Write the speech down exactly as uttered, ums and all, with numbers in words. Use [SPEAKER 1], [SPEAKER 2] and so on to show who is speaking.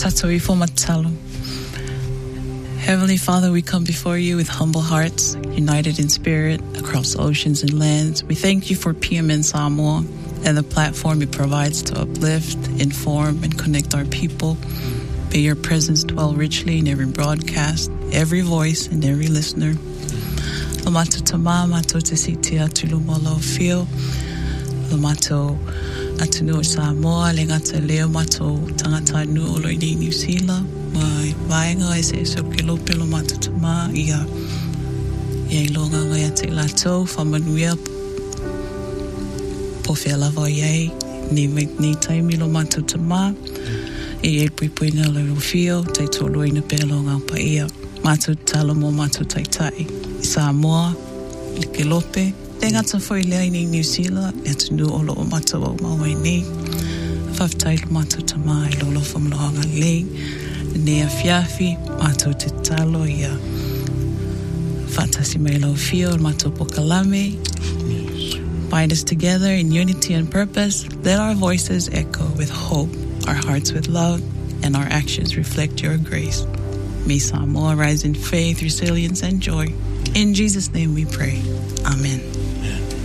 [SPEAKER 1] Tatoi fo matalo. Heavenly Father, we come before you with humble hearts, united in spirit across oceans and lands. We thank you for P M N Samoa and the platform it provides to uplift, inform, and connect our people. May your presence dwell richly in every broadcast, every voice, and every listener. Lamato tama mato te siti atulu molo fio. Lamato atunu Samoa le ngata leo mato tangata nu olo i New Zealand. Mai vaenga e se so kilo pelo mato tama ia. Ia ilonga ngai ate lato whamanuia po whea lava iei. Ni, ni taimi lo mato tama. I e pui pui ngā leo fio, te tolo ina pelo ngā pa ia. Mato talo mo mato tai tai. Samoa, like lope. Te ngata fwoi lea i New Zealand, e tunu o loo mato au maua i ni. Whaftai lo mato tama i lolo whamloanga ling. Nea fiafi, mato te talo ia. Fatasi mai lau fio, mato pokalame. Bind us together in unity and purpose. Let our voices echo with hope, our hearts with love, and our actions reflect your grace. May Samoa rise in faith, resilience, and joy. In Jesus' name we pray. Amen.